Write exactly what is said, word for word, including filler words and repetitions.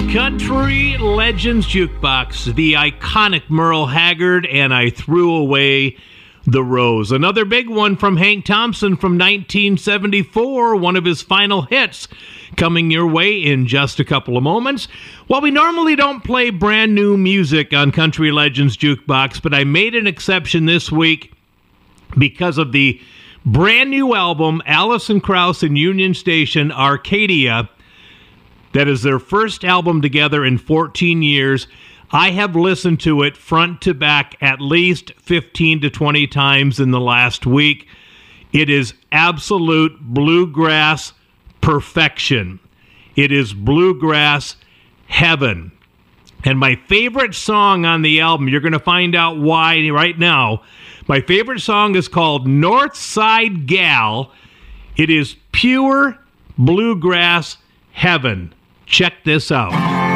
Country Legends Jukebox, the iconic Merle Haggard, and I Threw Away the Rose. Another big one from Hank Thompson from nineteen seventy-four, one of his final hits, coming your way in just a couple of moments. Well, we normally don't play brand new music on Country Legends Jukebox, but I made an exception this week because of the brand new album, Alison Krauss and Union Station, Arcadia. That is their first album together in fourteen years. I have listened to it front to back at least fifteen to twenty times in the last week. It is absolute bluegrass perfection. It is bluegrass heaven. And my favorite song on the album, you're going to find out why right now. My favorite song is called North Side Gal. It is pure bluegrass heaven. Check this out.